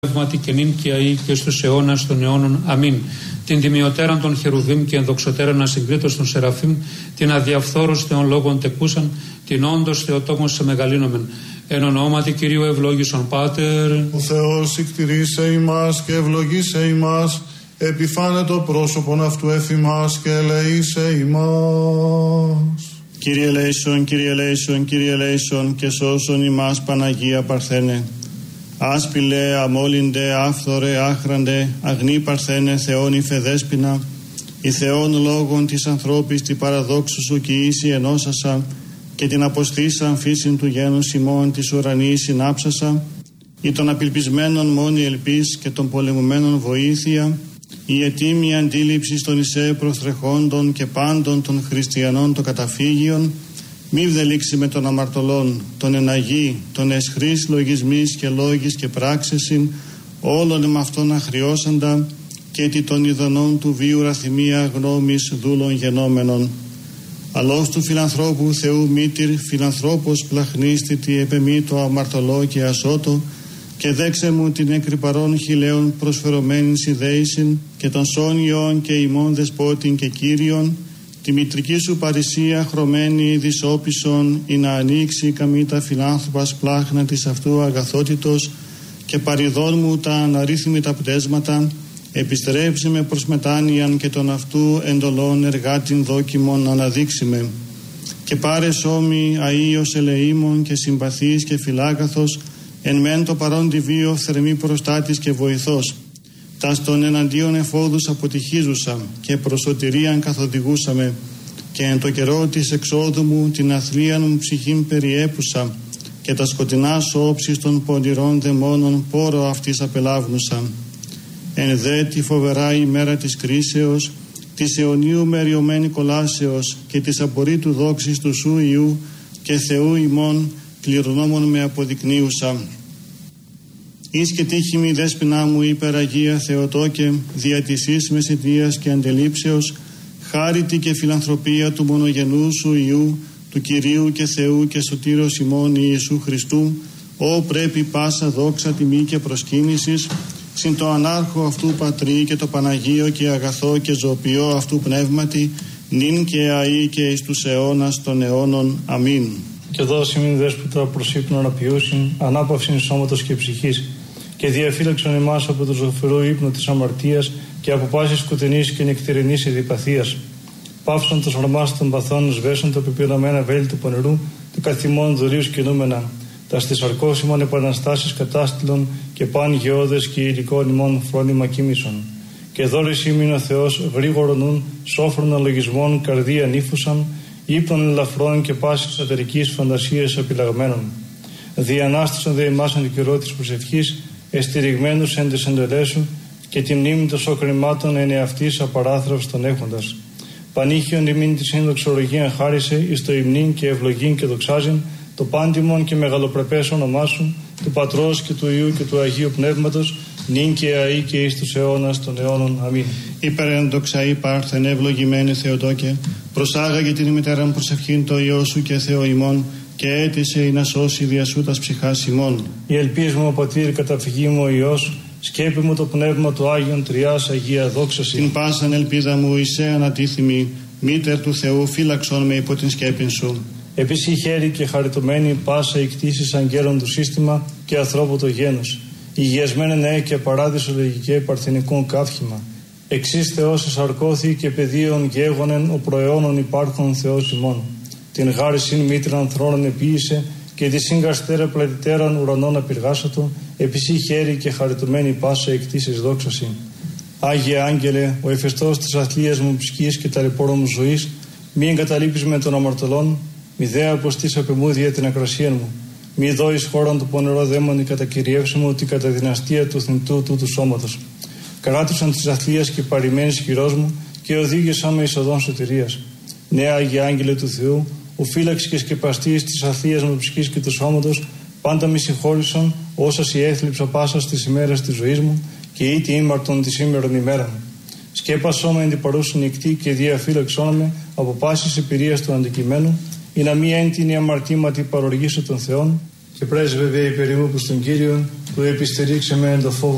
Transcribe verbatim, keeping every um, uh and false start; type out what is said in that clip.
Πνεύματι και νυν και αεί και στους αιώνας των αιώνων. Αμήν. Την τιμιωτέραν των Χερουβίμ και ενδοξωτέραν ασυγκρίτως των Σεραφείμ, την αδιαφθόρους θεών λόγων τεκούσαν, την όντως Θεοτόμος σε μεγαλύνομεν. Εν ονόματι Κυρίου ευλόγησον Πάτερ. Ο Θεός εκτηρήσε ημάς και ευλογήσε ημάς, επιφάνε το πρόσωπον αυτού εφημάς και ελεήσε ημάς. Κύριε ελέησον, Κύριε ελέησον, Κύριε ελέησον και σώσον ημάς Παναγία Παρθένε. Άσπηλε, αμόλυντε, άφθορε, άχραντε, αγνή Παρθένε, Θεόν η Φεδέσποινα, η Θεόν λόγων της ανθρώπης τη παραδόξου σου και ίση ενώσασα και την αποστήσαν φύσιν του γένους ημών της ουρανής συνάψασα, ή των απελπισμένων μόνη ελπίς και των πολεμουμένων βοήθεια, η ετήμη αντίληψη των εισέ προστρεχόντων και πάντων των χριστιανών το καταφύγιον, μη βδελήξει με των αμαρτωλών, τον εναγή, τον εσχρής λογισμής και λόγης και πράξεσιν, όλων εμ' αυτών αχριώσαντα, και τι των ειδονών του βίου ραθυμία γνώμης δούλων γενόμενων. Αλός του φιλανθρώπου Θεού μήτηρ, φιλανθρώπος πλαχνίστητη επεμή το αμαρτωλό και ασώτο, και δέξε μου την εκρυπαρών χιλέων προσφερωμένην συνδέησιν και των σόνιων και ημών δεσπότην και κύριων, τη μητρική σου παρησία χρωμένη δυσόπισον, ή να ανοίξει καμήτα φιλάνθρωπας πλάχνα της αυτού αγαθότητος, και παριδών μου τα αναρρύθμιτα πτέσματα, επιστρέψε με προς μετάνοιαν και των αυτού εντολών εργάτην δόκιμων αναδείξιμε. Και πάρε σώμη αΐος ελεήμων και συμπαθής και φιλάγαθος, εν μεν το παρόντι βίο θερμή προστάτης και βοηθός. Τας των εναντίον εφόδους αποτυχίζουσα και προς σωτηρίαν καθοδηγούσαμε, και εν το καιρό της εξόδου μου την αθλίαν μου ψυχήν περιέπουσα, και τα σκοτεινά όψεις των πονηρών δαιμόνων πόρο αυτής απελάβνουσα. Εν δε τη φοβερά ημέρα της κρίσεως, της αιωνίου μεριωμένη κολάσεως και της απορρίτου δόξης του σου Υιού και Θεού ημών κληρονόμων με αποδεικνύουσα. Εις και τύχημη δέσποινά μου υπεραγία Θεοτόκε, δια της εις μεσητείας και αντελήψεως, χάριτη και φιλανθρωπία του μονογενού σου Υιού, του Κυρίου και Θεού και Σωτήρος ημών Ιησού Χριστού, ό πρέπει πάσα δόξα τιμή και προσκύνησης, συν το ανάρχο αυτού Πατρί και το Παναγίο και αγαθό και ζωοποιό αυτού πνεύματι, νυν και αεί και εις τους αιώνας των αιώνων. Αμήν. Και δώσει μην δέσποτα προς ύπνον απειούσιν, ανάπαυσιν σώματος και ψυχής, και διαφύλαξον εμάς από το ζωφερό ύπνο της αμαρτίας και από πάσης σκοτεινής και νεκτερινής ειδιπαθίας. Πάυσον το σαρμάς των παθών, σβέσον τα πεπειραμένα βέλη του πονηρού, του καθημών δωρείους κινούμενα, τα στις αρκώσιμων επαναστάσεις κατάστηλων και παν γεώδες και υλικών ημών φρόνημα κοίμησον. Και δώρης ήμην ο Θεός γρήγορον νουν, σόφρον αλογισμών καρδία νύφουσαν, ύπνων ελαφρών και πάσης σατερικής φαντασίας επιλαγμένων. Διανάστησαν δε εμάς εν καιρό της προσευχής, εστηριγμένους εν της εντελές σου, και τη μνήμη των σοκρημάτων εν εαυτής απαράθραυστον έχοντας. Πανήχιον ημίν τη συνδοξολογία χάρισε, εις το υμνήν και ευλογήν και δοξάζειν, το πάντιμον και μεγαλοπρεπές όνομά σου, του Πατρός και του Υιού και του Αγίου Πνεύματος, νυν και αεί και εις τους αιώνας των αιώνων. Αμήν. Υπερέντοξα υπάρχθεν ευλογημένη Θεοτόκε, προσάγαγε την ημιτέραν προσευχήν το Υιό σου και Θεό ημών, και έτησε ή να σώσει δια σου τας ψυχάς ημών. Η ελπίς μου ο Πατήρ, καταφυγή μου ο Υιός, σκέπη μου το πνεύμα του Άγιον Τριάς Αγία δόξαση. Την πάσαν ελπίδα μου εισέ ανατίθυμη, μήτερ του Θεού φύλαξον με υπό την σκέπην σου. Επίση χέρι και χαριτωμένη πάσα η κτήση αγγέλων του σύστημα και ανθρώπου το γένος. Υγιασμένε νέε και παράδεισο λογικέ παρθενικών καύχημα. Εξής Θεός εσαρκώθη και πεδίων γέγονεν ο προαιώνων υπάρχων Θεός ημών. Την γάρισιν μήτραν θρόνων επίησε και τη σύγκαστέρα πλατητέραν ουρανών απειργάσατο, επίση χέρι και χαριτωμένη πάσα η κτήση δόξαση. Άγιε Άγγελε, ο εφεστός της αθλίας μου ψυχής και ταλαιπώρων μου ζωής, μη εγκαταλείπεις με των αμαρτωλών, μη δε αποστείς απ' εμού δια την ακρασία μου. Μη δω εις χώραν του πονηρό δαίμονι κατακυριεύσει μου ότι κατά δυναστεία του θνητού τούτου σώματος. Κράτουσαν της αθλίας και παρημένης χειρός μου και οδήγησαν με εις οδόν σωτηρίας. Ναι, Άγιε Άγγελε του Θεού, ο φύλαξ και σκεπαστής της αθλίας μου ψυχής και του σώματος, πάντα μη συγχώρησαν όσα σοι έθλιψα πάσα στις ημέρες της ζωής μου και ήτι ήμαρτον τη σήμερον ημέρα μου. Σκέπασό με εν την παρούση νυχτή και διαφύλαξόν με από πάσης εμπειρίας του αντικειμένου, ή να μη έντυνη αμαρτήματι παροργήσω των Θεών, και πρέσβευε υπερημού προς τον Κύριον, που επιστηρίξε με εν το φόβο